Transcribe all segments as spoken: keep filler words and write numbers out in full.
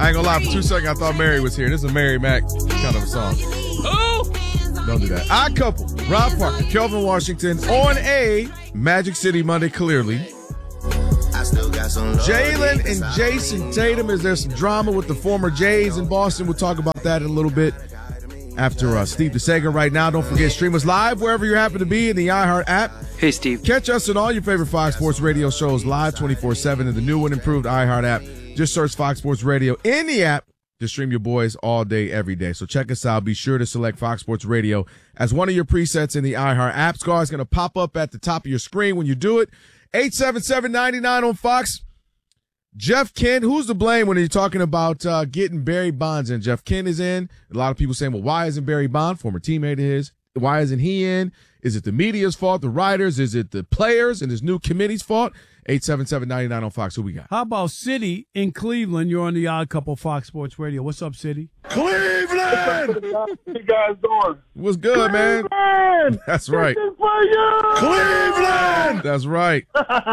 I ain't gonna lie, for two seconds I thought Mary was here. This is a Mary Mac kind of a song. Oh! Don't do that. Odd Couple, Rob Parker, Kelvin Washington on a Magic City Monday, clearly. Jalen and Jason Tatum, is there some drama with the former Jays in Boston? We'll talk about that in a little bit after uh, Steve DeSager right now. Don't forget, stream us live wherever you happen to be in the iHeart app. Hey, Steve. Catch us on all your favorite Fox Sports Radio shows live twenty-four seven in the new and improved iHeart app. Just search Fox Sports Radio in the app to stream your boys all day, every day. So check us out. Be sure to select Fox Sports Radio as one of your presets in the iHeart app. Scar is going to pop up at the top of your screen when you do it. eight seven seven, nine nine on Fox. Jeff Kent, who's to blame when you're talking about uh, getting Barry Bonds in? Jeff Kent is in. A lot of people saying, well, why isn't Barry Bonds, former teammate of his, why isn't he in? Is it the media's fault, the writers? Is it the players and this new committee's fault? eight seven seven, nine nine on Fox. Who we got? How about City in Cleveland? You're on the Odd Couple Fox Sports Radio. What's up, City? Cleveland! How you guys doing? What's good, man? Cleveland! That's right. This is for you! Cleveland! That's right.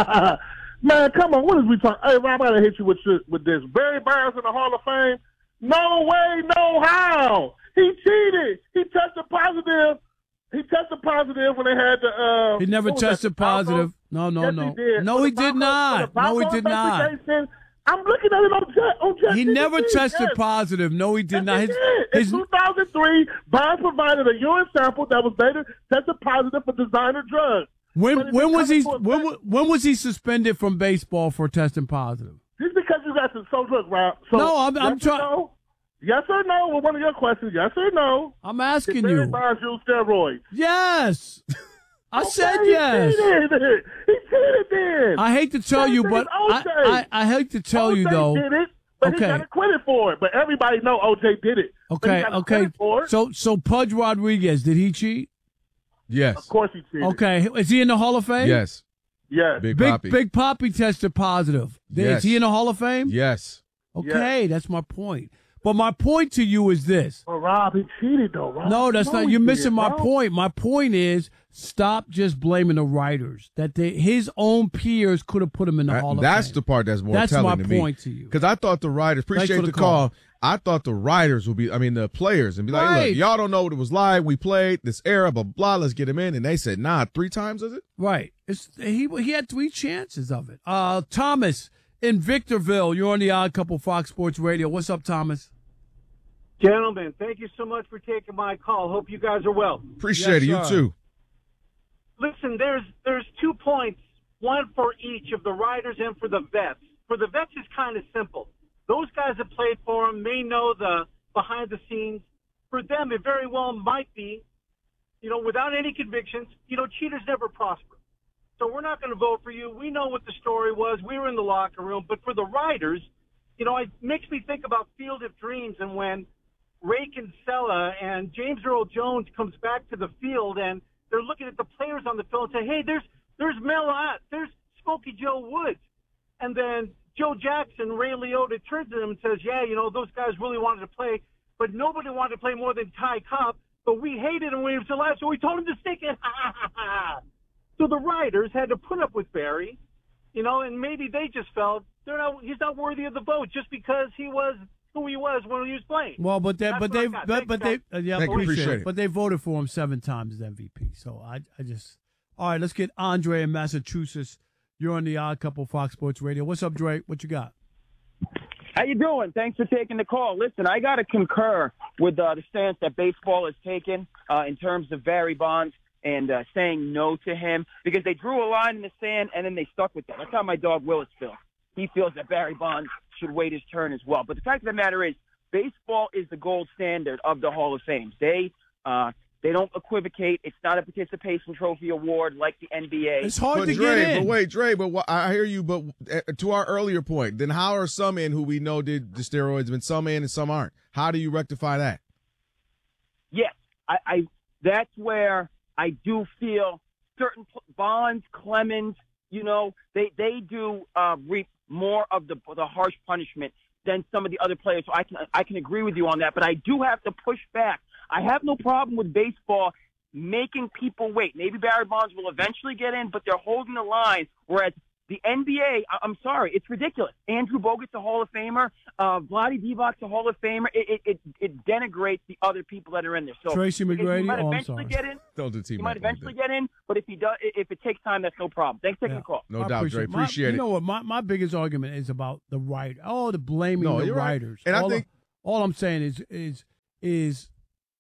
Man, come on. What is we talking? Hey, Rob, I gotta hit you with shit, with this. Barry Bonds in the Hall of Fame? No way, no how. He cheated. He tested positive. He tested positive when they had the. Uh, he never tested positive. No, no, yes, no. He did. No, he did not. No, he did not. I'm looking at it on Jet. On Jet he T V. never tested yes. positive. No, he did yes, not. He His, did. his, In two thousand three, Bonds provided a urine sample that was later tested positive for designer drugs. when when was he when, when was he suspended from baseball for testing positive? Just because you got some so look, Rob. So, no, I'm, I'm yes trying. No? Yes or no? With one of your questions, yes or no? I'm asking Did Barry you. Bonds use steroids? Yes. I okay, said he yes. Cheated. He cheated then. I hate to tell Same you, thing but as I, I I hate to tell O J you though. Did it, but okay. he got acquitted for it. But everybody know O J did it. Okay, okay. For it. So so Pudge Rodriguez, did he cheat? Yes. Of course he cheated. Okay. Is he in the Hall of Fame? Yes. Yes. Big, Big Poppy. Big Poppy tested positive. Yes. Is he in the Hall of Fame? Yes. Okay, yes. That's my point. But my point to you is this. Well, Rob, he cheated, though, Rob. No, that's no, not. You're missing did, my bro. point. My point is stop just blaming the writers. That they, his own peers could have put him in the That- Hall of that's Fame. the part that's more That's telling my to me. point to you. Because I thought the writers, appreciate for the, the call. call. I thought the writers would be, I mean, the players, and be like, Right. look, y'all don't know what it was like. We played this era, blah, blah, let's get him in. And they said, nah, three times, is it? Right. It's, he he had three chances of it. Uh, Thomas in Victorville, you're on the Odd Couple Fox Sports Radio. What's up, Thomas? Gentlemen, thank you so much for taking my call. Hope you guys are well. Appreciate Yes, it. sir. You too. Listen, there's there's two points, one for each of the riders and for the vets. For the vets, it's kind of simple. Those guys that played for them may know the behind the scenes. For them, it very well might be, you know, without any convictions, you know, cheaters never prosper. So we're not going to vote for you. We know what the story was. We were in the locker room. But for the riders, you know, it makes me think about Field of Dreams and when Ray Kinsella and James Earl Jones comes back to the field and they're looking at the players on the field and say, hey, there's there's Mel Ott, there's Smokey Joe Woods. And then Joe Jackson, Ray Liotta turns to them and says, yeah, you know, those guys really wanted to play, but nobody wanted to play more than Ty Cobb, but we hated him when he was alive, so we told him to stick it. So the writers had to put up with Barry, you know, and maybe they just felt they're not, he's not worthy of the vote just because he was who he was when he was playing. Well, but they, That's but what I they, got. but, Thanks, but they, guys. uh, yeah, Thank you. appreciate, Appreciate it. it. But they voted for him seven times as M V P. So I, I just, all right, let's get Andre in Massachusetts. You're on the Odd Couple Fox Sports Radio. What's up, Drake? What you got? How you doing? Thanks for taking the call. Listen, I got to concur with uh, the stance that baseball has taken uh, in terms of Barry Bonds and uh, saying no to him because they drew a line in the sand and then they stuck with that. That's how my dog Willis feels. He feels that Barry Bonds should wait his turn as well. But the fact of the matter is, baseball is the gold standard of the Hall of Fame. They uh, they don't equivocate. It's not a participation trophy award like the N B A. It's hard But to Dre, get in. but wait, Dre, but wh- I hear you. But uh, to our earlier point, then how are some in who we know did the steroids, and some in and some aren't? How do you rectify that? Yes, I, I. That's where I do feel certain p- Bonds, Clemens, you know, they they do uh, reap more of the the harsh punishment than some of the other players. So I can I can agree with you on that, but I do have to push back. I have no problem with baseball making people wait. Maybe Barry Bonds will eventually get in, but they're holding the line. Whereas The N B A, I- I'm sorry, it's ridiculous. Andrew Bogut's a Hall of Famer. Uh, Vlade Divac's a Hall of Famer. It, it, it, it denigrates the other people that are in there. So Tracy McGrady, he might oh, I'm eventually sorry. get in. Don't do He team might eventually get in, but if he does, if it takes time, that's no problem. Thanks for taking Yeah. the call. No I doubt, Dre. my- Appreciate you it. know what? My, my biggest argument is about the right. Oh, the blaming No, the you're right. writers. And I all think- I, all I'm saying is is is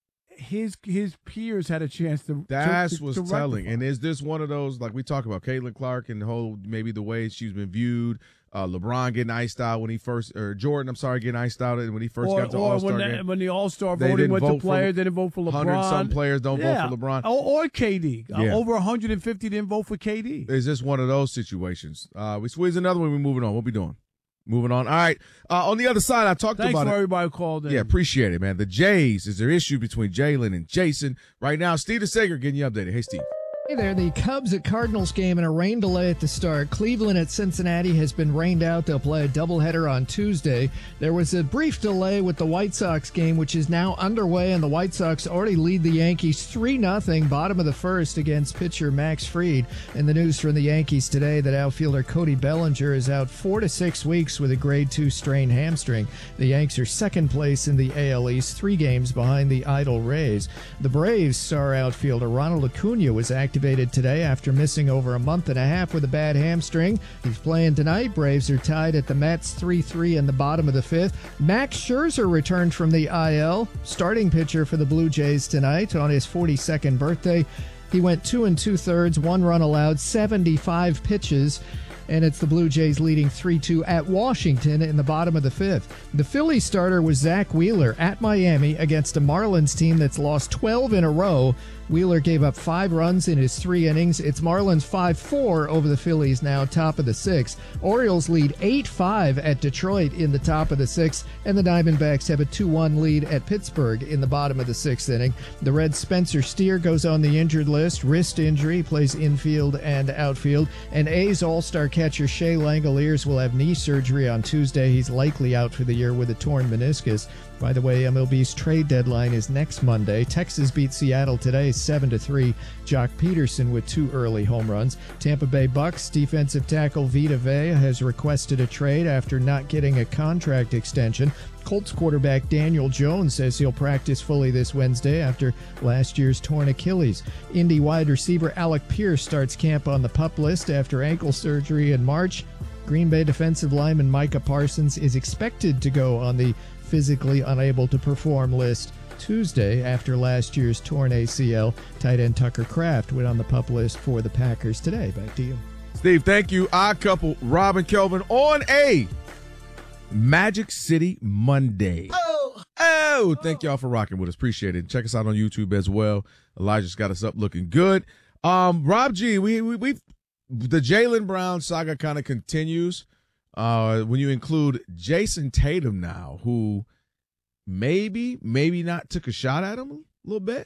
his his peers had a chance to. That's to, to, what's to telling. rectify. And is this one of those, like we talk about Caitlin Clark and the whole, maybe the way she's been viewed, uh, LeBron getting iced out when he first, or Jordan, I'm sorry, getting iced out when he first or, got to or All-Star when, the, game. when the All Star They voting didn't went vote to for players, Le- they didn't vote for LeBron. one hundred some players don't yeah. vote for LeBron. Or, or K D. Uh, Yeah. over one hundred fifty didn't vote for K D. Is this one of those situations? Uh, we squeeze another one, we're moving on. What we doing? Moving on. All right. Uh, on the other side, I talked Thanks about for it. everybody who called in. Yeah, appreciate it, man. The Jays, is there issue between Jalen and Jason? Right now, Steve DeSager getting you updated. Hey, Steve. Hey there, the Cubs at Cardinals game and a rain delay at the start. Cleveland at Cincinnati has been rained out. They'll play a doubleheader on Tuesday. There was a brief delay with the White Sox game, which is now underway, and the White Sox already lead the Yankees three nothing, bottom of the first against pitcher Max Fried. And the news from the Yankees today that outfielder Cody Bellinger is out four to six weeks with a grade two strained hamstring. The Yanks are second place in the A L East, three games behind the idle Rays. The Braves star outfielder Ronald Acuna was activated today after missing over a month and a half with a bad hamstring. He's playing tonight. Braves are tied at the Mets three three in the bottom of the fifth. Max Scherzer returned from the I L, starting pitcher for the Blue Jays tonight on his forty-second birthday. He went two and two-thirds, one run allowed, seventy-five pitches, and it's the Blue Jays leading three two at Washington in the bottom of the fifth. The Phillies starter was Zach Wheeler at Miami against a Marlins team that's lost twelve in a row. Wheeler gave up five runs in his three innings. It's Marlins five four over the Phillies now, top of the sixth. Orioles lead eight five at Detroit in the top of the sixth, and the Diamondbacks have a two one lead at Pittsburgh in the bottom of the sixth inning. The Reds' Spencer Steer goes on the injured list, wrist injury, plays infield and outfield, and A's All-Star catcher Shea Langoliers will have knee surgery on Tuesday. He's likely out for the year with a torn meniscus. By the way, M L B's trade deadline is next Monday. Texas beat Seattle today seven to three. Jock Peterson with two early home runs. Tampa Bay Bucks defensive tackle Vita Vea has requested a trade after not getting a contract extension. Colts quarterback Daniel Jones says he'll practice fully this Wednesday after last year's torn Achilles. Indy wide receiver Alec Pierce starts camp on the PUP list after ankle surgery in March. Green Bay defensive lineman Micah Parsons is expected to go on the physically unable to perform list Tuesday after last year's torn A C L. Tight end Tucker Kraft went on the PUP list for the Packers today. Back to you. Steve, thank you. Odd couple, Rob and Kelvin on a Magic City Monday. Oh, oh, thank y'all for rocking with us. Appreciate it. Check us out on YouTube as well. Elijah's got us up looking good. Um, Rob G, we we we the Jaylen Brown saga kind of continues. Uh, when you include Jason Tatum now, who maybe, maybe not took a shot at him a little bit.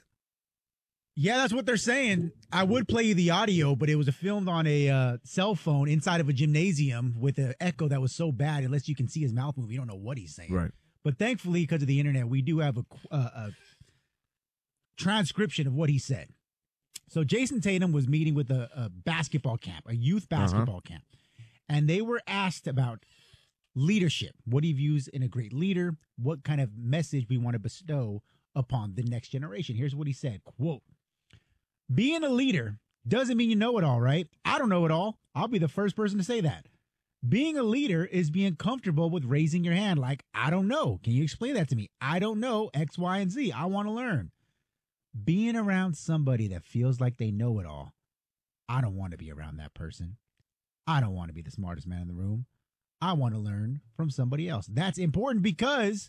Yeah, that's what they're saying. I would play you the audio, but it was filmed on a uh, cell phone inside of a gymnasium with an echo that was so bad, unless you can see his mouth move, you don't know what he's saying. Right. But thankfully, because of the internet, we do have a, uh, a transcription of what he said. So Jason Tatum was meeting with a, a basketball camp, a youth basketball uh-huh. camp. And they were asked about leadership, what he views in a great leader, what kind of message we want to bestow upon the next generation. Here's what he said, quote, "Being a leader doesn't mean you know it all, right? I don't know it all. I'll be the first person to say that. Being a leader is being comfortable with raising your hand like, I don't know. Can you explain that to me? I don't know X, Y, and Z. I want to learn. Being around somebody that feels like they know it all, I don't want to be around that person. I don't want to be the smartest man in the room. I want to learn from somebody else." That's important because,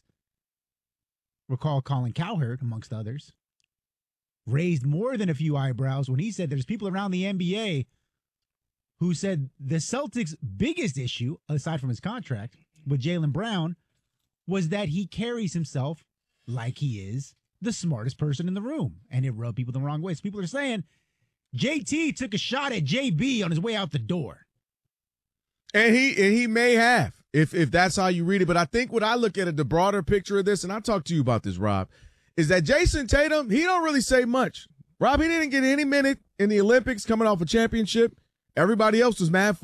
recall Colin Cowherd, amongst others, raised more than a few eyebrows when he said there's people around the N B A who said the Celtics' biggest issue, aside from his contract, with Jaylen Brown was that he carries himself like he is the smartest person in the room, and it rubbed people the wrong way. So people are saying J T took a shot at J B on his way out the door. And he and he may have, if if that's how you read it. But I think when I look at it, the broader picture of this, and I talked to you about this, Rob, is that Jason Tatum, he don't really say much. Rob, he didn't get any minute in the Olympics coming off a championship. Everybody else was mad for him.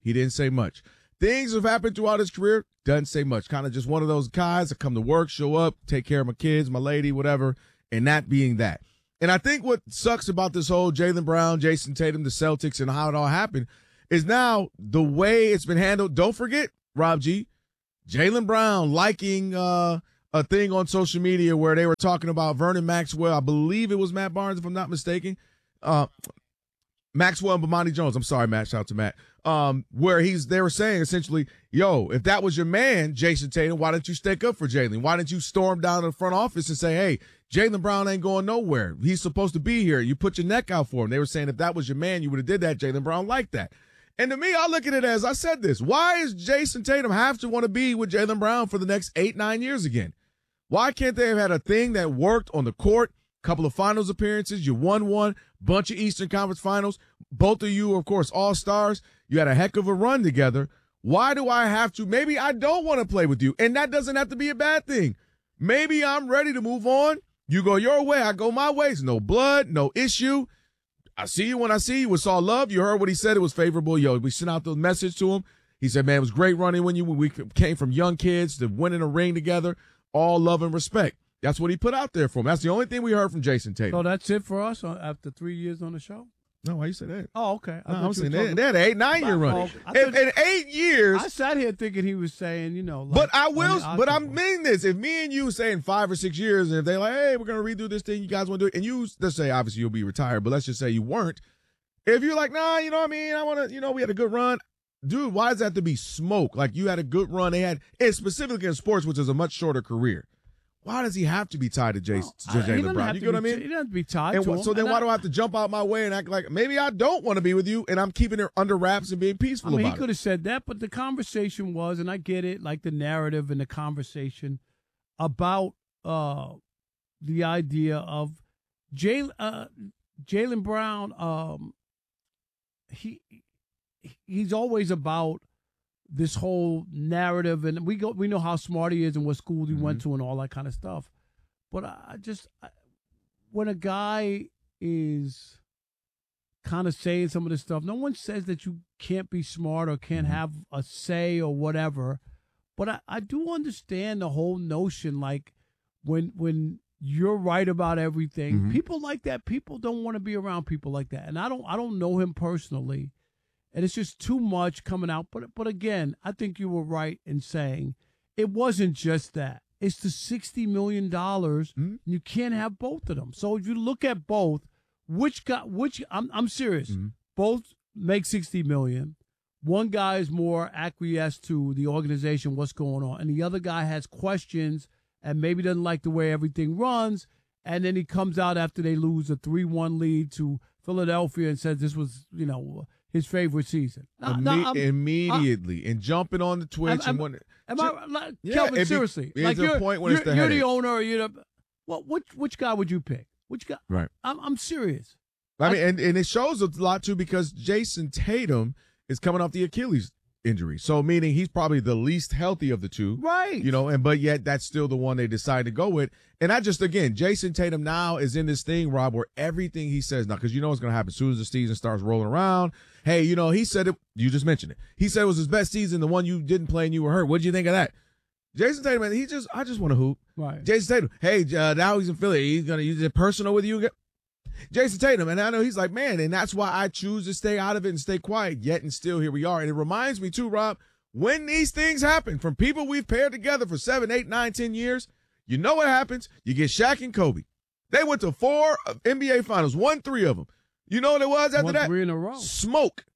He didn't say much. Things have happened throughout his career, doesn't say much. Kind of just one of those guys that come to work, show up, take care of my kids, my lady, whatever, and that being that. And I think what sucks about this whole Jaylen Brown, Jason Tatum, the Celtics, and how it all happened is now the way it's been handled. Don't forget, Rob G, Jaylen Brown liking uh, a thing on social media where they were talking about Vernon Maxwell. I believe it was Matt Barnes, if I'm not mistaken. Uh, Maxwell and Bomani Jones. I'm sorry, Matt. Shout out to Matt. Um, where he's, they were saying essentially, yo, if that was your man, Jason Tatum, why didn't you stick up for Jaylen? Why didn't you storm down to the front office and say, hey, Jaylen Brown ain't going nowhere. He's supposed to be here. You put your neck out for him. They were saying if that was your man, you would have did that. Jaylen Brown liked that. And to me, I look at it as, I said this, why is Jason Tatum have to want to be with Jaylen Brown for the next eight, nine years again? Why can't they have had a thing that worked on the court? Couple of finals appearances, you won one, bunch of Eastern Conference finals. Both of you, of course, all-stars. You had a heck of a run together. Why do I have to? Maybe I don't want to play with you, and that doesn't have to be a bad thing. Maybe I'm ready to move on. You go your way, I go my ways. No blood, no issue. I see you when I see you. It's all love. You heard what he said. It was favorable. Yo, we sent out the message to him. He said, man, it was great running when you when we came from young kids to winning a ring together. All love and respect. That's what he put out there for him. That's the only thing we heard from Jason Tatum. So that's it for us on, after three years on the show? No, why you say that? Oh, okay. I no, I'm saying talking- they, they had an eight, nine-year run. Oh, In, in eight years. I sat here thinking he was saying, you know. Like, but I will, I mean, but I- I'm meaning this. If me and you say in five or six years, and if they're like, hey, we're going to redo this thing, you guys want to do it, and you, let's say, obviously you'll be retired, but let's just say you weren't. If you're like, nah, you know what I mean? I want to, you know, we had a good run. Dude, why does that have to be smoke? Like, you had a good run. They had, and specifically in sports, which is a much shorter career. Why does he have to be tied to Jason, Well, to I- he Jaylen doesn't Brown? have You to get what I be- mean? He doesn't have to be tied And to wh- him. so then And why do I have to jump out my way and act like maybe I don't want to be with you and I'm keeping it under wraps and being peaceful I mean, he about could it? have said that, but the conversation was, and I get it, like the narrative and the conversation about uh, the idea of Jay, uh, Jaylen Brown. Um, he he's always about this whole narrative, and we go we know how smart he is and what school he Mm-hmm. went to and all that kind of stuff. But I I just I, when a guy is kind of saying some of this stuff, no one says that you can't be smart or can't have a say or whatever. But I, I do understand the whole notion, like when when you're right about everything, Mhm. people like that, people don't want to be around people like that. And I don't I don't know him personally. And it's just too much coming out. But but again, I think you were right in saying it wasn't just that. It's the sixty million dollars. Mhm. You can't have both of them. So if you look at both, which got which I'm I'm serious. Mhm. Both make sixty million dollars. One guy is more acquiesced to the organization, what's going on, and the other guy has questions and maybe doesn't like the way everything runs. And then he comes out after they lose a three one lead to Philadelphia and says this was, you know, his favorite season. Now- now, Imme- I'm- immediately and jumping on the Twitch I'm- and when Am I, like, Yeah, Kelvin, it be- seriously. it's like a you're, point when you're, it's the you're the headache. owner, or you're the, well, which, which guy would you pick? Which guy? Right. I'm, I'm serious. I mean, and, and it shows a lot too because Jason Tatum is coming off the Achilles injury, so meaning he's probably the least healthy of the two, Right. You know, and but yet that's still the one they decided to go with. And I just again, Jason Tatum now is in this thing, Rob, where everything he says now, because you know what's going to happen as soon as the season starts rolling around. Hey, you know, he said it. You just mentioned it. He said it was his best season, the one you didn't play and you were hurt. What did you think of that? Jason Tatum, man, he just, I just want to hoop. Right. Jason Tatum, hey, uh, now he's in Philly. He's gonna use it personal with you. Jason Tatum, and I know he's like, man, and that's why I choose to stay out of it and stay quiet. Yet and still, here we are. And it reminds me too, Rob, when these things happen from people we've paired together for seven, eight, nine, ten years, you know what happens? You get Shaq and Kobe. They went to four N B A finals, won three of them. You know what it was after Won that? three in a row. Smoke.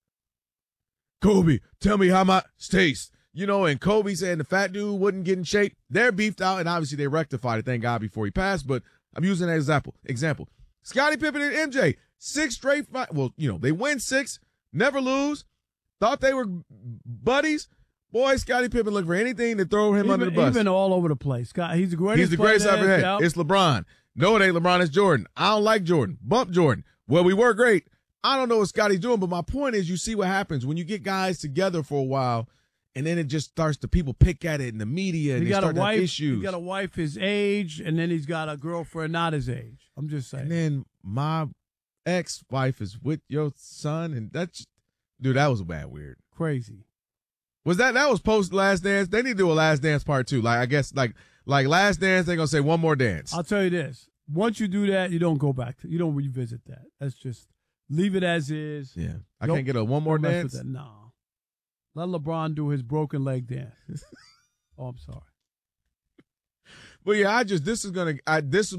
Kobe, tell me how my taste. You know, and Kobe saying the fat dude wouldn't get in shape. They're beefed out, and obviously they rectified it, thank God, before he passed. But I'm using that example. Example. Scottie Pippen and M J, six straight fight. Well, you know, they win six, never lose. Thought they were buddies. Boy, Scottie Pippen looked for anything to throw him He's under been, the bus. he's been all over the place. God, he's the greatest. He's the player greatest I've ever there had. is. It's LeBron. No, it ain't LeBron. It's Jordan. I don't like Jordan. Bump Jordan. Well, we were great. I don't know what Scotty's doing, but my point is you see what happens when you get guys together for a while, and then it just starts to people pick at it in the media, and He they got a start to have wife. issues. He got a wife his age, and then he's got a girlfriend not his age. I'm just saying. And then my ex-wife is with your son, and that's, dude, that was bad weird. Crazy. Was that that was post Last Dance? They need to do a Last Dance part two. Like I guess like like Last Dance, they're gonna say one more dance. I'll tell you this: once you do that, you don't go back to, you don't revisit that. That's just leave it as is. Yeah, I Don't- can't get a one more don't mess with dance. that. No, let LeBron do his broken leg dance. Oh, I'm sorry. But yeah, I just this is gonna I this